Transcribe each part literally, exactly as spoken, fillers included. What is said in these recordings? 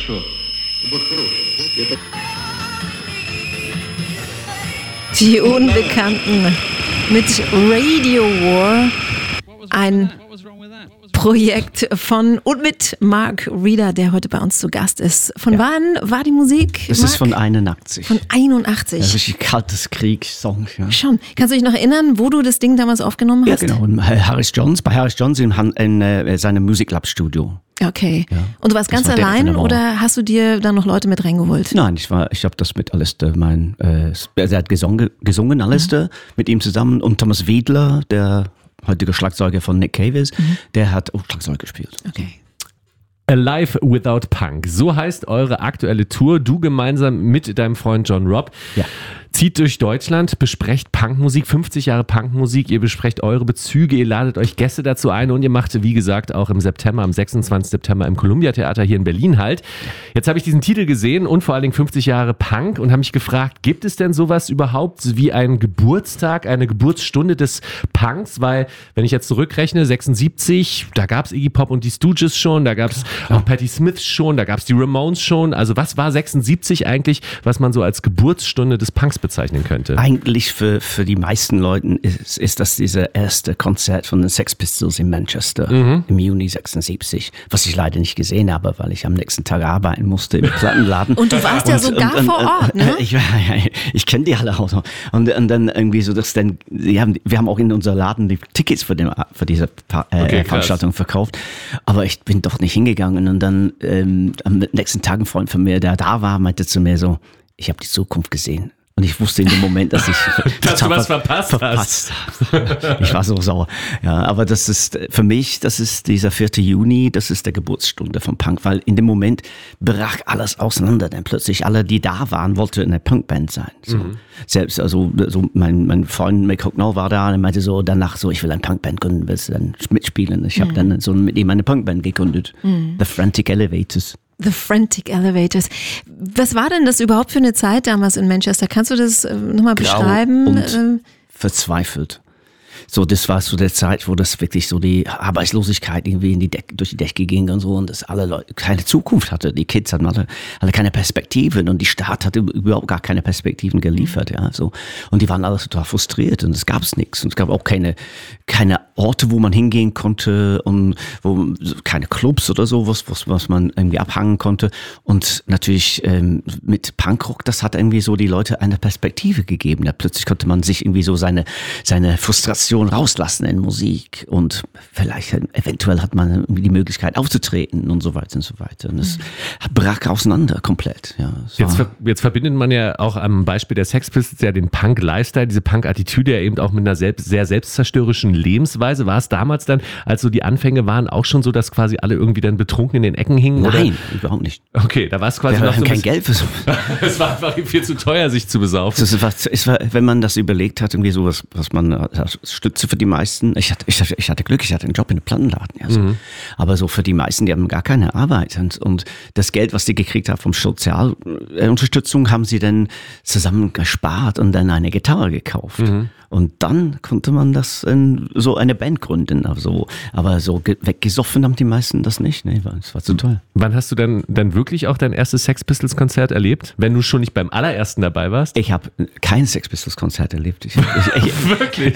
Die Unbekannten mit Radio War, ein Projekt von und mit Mark Reeder, der heute bei uns zu Gast ist. Von ja. wann war die Musik? Das Mark? Ist von einundachtzig. Von einundachtzig. Das ist ein kaltes Kriegssong. Ja. Schon. Kannst du dich noch erinnern, wo du das Ding damals aufgenommen hast? Ja, genau. In Harris Johns, bei Harris Johns in, in, in seinem Musiklab-Studio. Okay. Ja. Und du warst ganz war allein oder hast du dir dann noch Leute mit reingeholt? Nein, ich war, ich habe das mit Alistair, mein, äh, er hat gesungen, gesungen Alistair, mhm. mit ihm zusammen und Thomas Wiedler, der heutige Schlagzeuger von Nick Cave ist, mhm. der hat auch Schlagzeug gespielt. Okay. Alive Without Punk. So heißt eure aktuelle Tour. Du gemeinsam mit deinem Freund John Robb. Ja. Zieht durch Deutschland, besprecht Punkmusik, fünfzig Jahre Punkmusik, ihr besprecht eure Bezüge, ihr ladet euch Gäste dazu ein und ihr macht, wie gesagt, auch im September, am sechsundzwanzigsten September im Columbia Theater hier in Berlin halt. Jetzt habe ich diesen Titel gesehen und vor allen Dingen fünfzig Jahre Punk und habe mich gefragt, gibt es denn sowas überhaupt wie ein Geburtstag, eine Geburtsstunde des Punks? Weil, wenn ich jetzt zurückrechne, sechsundsiebzig, da gab es Iggy Pop und die Stooges schon, da gab es auch Patti Smith schon, da gab es die Ramones schon. Also was war sechsundsiebzig eigentlich, was man so als Geburtsstunde des Punks bezeichnen könnte? Eigentlich für, für die meisten Leuten ist, ist das dieser erste Konzert von den Sex Pistols in Manchester mhm. im Juni sechsundsiebzig, was ich leider nicht gesehen habe, weil ich am nächsten Tag arbeiten musste im Plattenladen. Und du warst ja und, sogar und, vor Ort, ne? Ich, ich, ich kenne die alle auch noch. Und, und dann irgendwie so, dass dann, die haben, wir haben auch in unser Laden die Tickets für, den, für diese äh, okay, Veranstaltung verkauft, aber ich bin doch nicht hingegangen und dann ähm, am nächsten Tag ein Freund von mir, der da war, meinte zu mir so, ich habe die Zukunft gesehen. Und ich wusste in dem Moment, dass ich dass du was verpasst, verpasst hast. Ich war so sauer. Ja, aber das ist für mich, das ist dieser vierte Juni, das ist der Geburtsstunde vom Punk, weil in dem Moment brach alles auseinander. Denn plötzlich alle, die da waren, wollten eine Punkband sein. So. Mhm. Selbst, also so mein, mein Freund Mick Hucknall war da und meinte so danach so, ich will eine Punkband gründen, willst du dann mitspielen? Ich habe mhm. dann so mit ihm eine Punkband gegründet, mhm. The Frantic Elevators. The Frantic Elevators. Was war denn das überhaupt für eine Zeit damals in Manchester? Kannst du das nochmal beschreiben? Und verzweifelt. So, das war so der Zeit, wo das wirklich so die Arbeitslosigkeit irgendwie in die Deck, durch die Decke ging und so und dass alle Leute keine Zukunft hatte. Die Kids hatten alle, alle keine Perspektiven und die Stadt hatte überhaupt gar keine Perspektiven geliefert, ja, so. Und die waren alle total frustriert und es gab nichts und es gab auch keine, keine Orte, wo man hingehen konnte und wo, keine Clubs oder so, was, was, was man irgendwie abhangen konnte. Und natürlich, ähm, mit Punkrock, das hat irgendwie so die Leute eine Perspektive gegeben. Ja, plötzlich konnte man sich irgendwie so seine, seine Frustration rauslassen in Musik und vielleicht eventuell hat man die Möglichkeit aufzutreten und so weiter und so weiter. Und es mhm. brach auseinander komplett. Ja, jetzt, ver- jetzt verbindet man ja auch am Beispiel der Sex Pistols ja den Punk-Lifestyle, diese Punk-Attitüde ja eben auch mit einer selbst, sehr selbstzerstörerischen Lebensweise. War es damals dann, als so die Anfänge waren, auch schon so, dass quasi alle irgendwie dann betrunken in den Ecken hingen? Nein, oder? Überhaupt nicht. Okay, da war es quasi Wir noch haben so kein Geld für so. Es war einfach viel zu teuer, sich zu besaufen. Das war, es war, wenn man das überlegt hat, irgendwie sowas, was man als Stütze für die meisten. Ich hatte, ich, ich hatte Glück, ich hatte einen Job in einem Plattenladen. Ja, so. Mhm. Aber so für die meisten, die haben gar keine Arbeit. Und, und das Geld, was die gekriegt haben vom Sozialunterstützung, haben sie dann zusammen gespart und dann eine Gitarre gekauft. Mhm. Und dann konnte man das in so eine Band gründen. Also, aber so ge- weggesoffen haben die meisten das nicht. Nee, das war zu teuer. Wann hast du denn dann wirklich auch dein erstes Sex Pistols Konzert erlebt? Wenn du schon nicht beim allerersten dabei warst? Ich habe kein Sex Pistols Konzert erlebt. Ich, ich, ich, wirklich?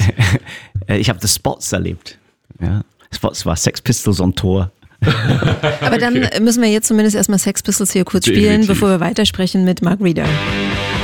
Ich habe The Spots erlebt. Ja. Spots war Sex Pistols on Tour. Aber dann müssen wir jetzt zumindest erstmal Sex Pistols hier kurz spielen, Definitiv. Bevor wir weitersprechen mit Mark Reeder.